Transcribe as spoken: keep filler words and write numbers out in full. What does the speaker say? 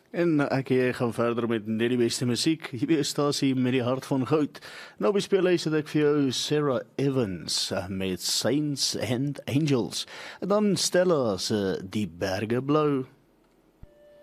En ek jy gaan verder met net die beste musiek. Hier by stasie met die hart van goud. Nou bespeel hy sit ek vir jou Sarah Evans eh, met Saints and Angels. En dan Stella se Die Berge Blou.